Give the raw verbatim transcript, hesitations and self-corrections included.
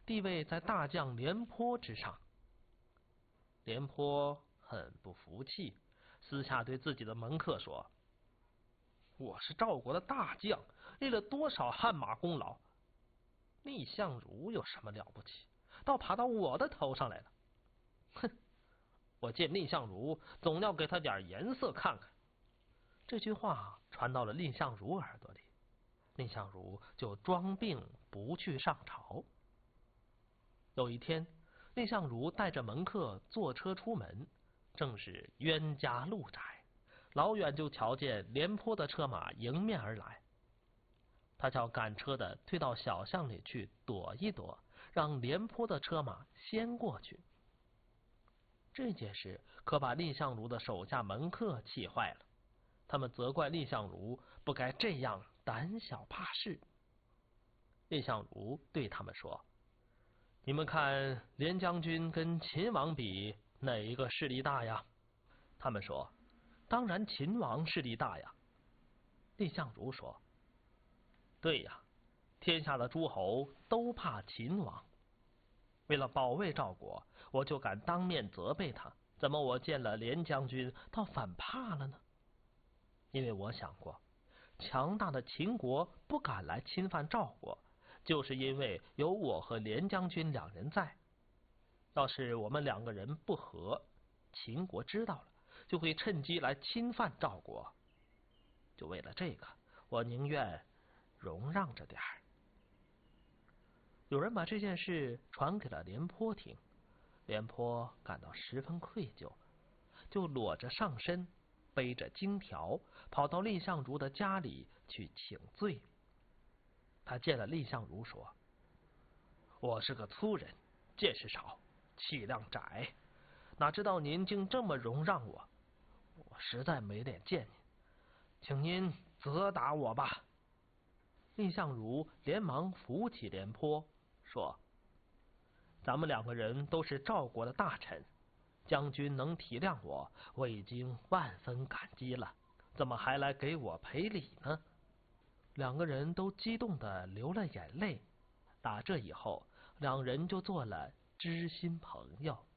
地位在大将廉颇之上。廉颇很不服气，私下对自己的门客说：“我是赵国的大将，立了多少汗马功劳，蔺相如有什么了不起？倒爬到我的头上来了。哼！我见蔺相如，总要给他点颜色看看。”这句话传到了蔺相如耳朵里，蔺相如就装病不去上朝。有一天，蔺相如带着门客坐车出门，正是冤家路窄，老远就瞧见廉颇的车马迎面而来。他叫赶车的退到小巷里去躲一躲，让廉颇的车马先过去。这件事可把蔺相如的手下门客气坏了，他们责怪蔺相如不该这样胆小怕事。蔺相如对他们说：“你们看廉将军跟秦王比，哪一个势力大呀？”他们说：“当然秦王势力大呀。”蔺相如说：“对呀，天下的诸侯都怕秦王。为了保卫赵国，我就敢当面责备他，怎么我见了廉将军倒反怕了呢？因为我想过，强大的秦国不敢来侵犯赵国，就是因为有我和廉将军两人在。要是我们两个人不和，秦国知道了，就会趁机来侵犯赵国。就为了这个，我宁愿容让着点儿。”有人把这件事传给了廉颇听，廉颇感到十分愧疚，就裸着上身，背着荆条，跑到蔺相如的家里去请罪。他见了蔺相如说：“我是个粗人，见识少，气量窄，哪知道您竟这么容让我，我实在没脸见您，请您责打我吧。”蔺相如连忙扶起廉颇，说：“咱们两个人都是赵国的大臣，将军能体谅我，我已经万分感激了，怎么还来给我赔礼呢？”两个人都激动地流了眼泪。打这以后，两人就做了知心朋友。